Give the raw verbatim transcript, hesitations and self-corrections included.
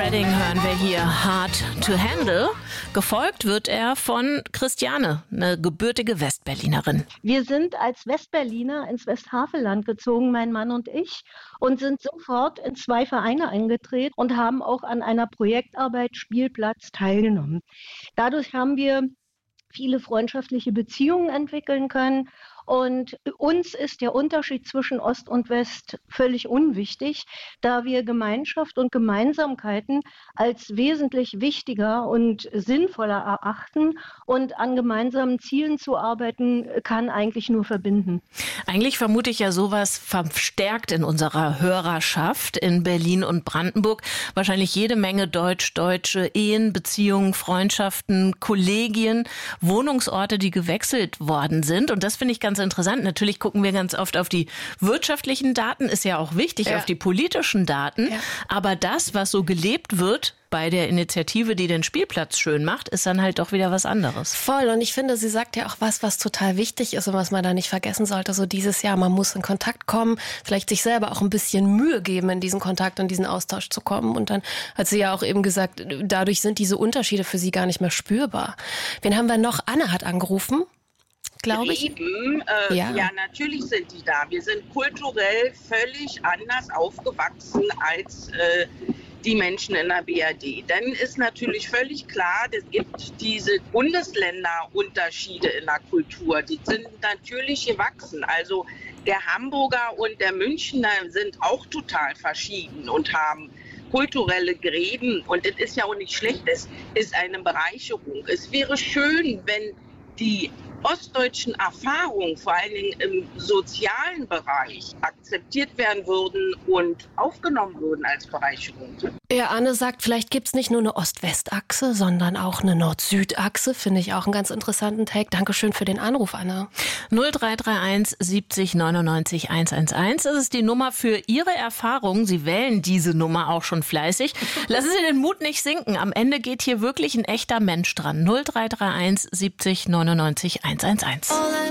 Redding hören wir hier Hard to Handle. Gefolgt wird er von Christiane, eine gebürtige Westberlinerin. Wir sind als Westberliner ins Westhaveland gezogen, mein Mann und ich, und sind sofort in zwei Vereine eingetreten und haben auch an einer Projektarbeit Spielplatz teilgenommen. Dadurch haben wir viele freundschaftliche Beziehungen entwickeln können. Und uns ist der Unterschied zwischen Ost und West völlig unwichtig, da wir Gemeinschaft und Gemeinsamkeiten als wesentlich wichtiger und sinnvoller erachten. Und an gemeinsamen Zielen zu arbeiten, kann eigentlich nur verbinden. Eigentlich vermute ich ja sowas verstärkt in unserer Hörerschaft in Berlin und Brandenburg. Wahrscheinlich jede Menge deutsch-deutsche Ehen, Beziehungen, Freundschaften, Kollegien, Wohnungsorte, die gewechselt worden sind. Und das finde ich ganz interessant. Natürlich gucken wir ganz oft auf die wirtschaftlichen Daten, ist ja auch wichtig, ja. auf die politischen Daten. Ja. Aber das, was so gelebt wird bei der Initiative, die den Spielplatz schön macht, ist dann halt doch wieder was anderes. Voll. Und ich finde, sie sagt ja auch was, was total wichtig ist und was man da nicht vergessen sollte. So dieses Jahr, man muss in Kontakt kommen, vielleicht sich selber auch ein bisschen Mühe geben, in diesen Kontakt und diesen Austausch zu kommen. Und dann hat sie ja auch eben gesagt, dadurch sind diese Unterschiede für sie gar nicht mehr spürbar. Wen haben wir noch? Anne hat angerufen. Glaube ich. Eben, äh, ja. ja, natürlich sind die da. Wir sind kulturell völlig anders aufgewachsen als äh, die Menschen in der B R D. Dann ist natürlich völlig klar, es gibt diese Bundesländerunterschiede in der Kultur. Die sind natürlich gewachsen. Also der Hamburger und der Münchner sind auch total verschieden und haben kulturelle Gräben. Und das ist ja auch nicht schlecht, das ist eine Bereicherung. Es wäre schön, wenn die ostdeutschen Erfahrungen, vor allen Dingen im sozialen Bereich, akzeptiert werden würden und aufgenommen würden als Bereicherung. Ja, Anne sagt, vielleicht gibt es nicht nur eine Ost-West-Achse, sondern auch eine Nord-Süd-Achse. Finde ich auch einen ganz interessanten Take. Dankeschön für den Anruf, Anne. null drei drei eins siebzig neunundneunzig hunderteins. Das ist die Nummer für Ihre Erfahrungen. Sie wählen diese Nummer auch schon fleißig. Lassen Sie den Mut nicht sinken. Am Ende geht hier wirklich ein echter Mensch dran. null drei drei eins siebzig neunundneunzig hunderteins.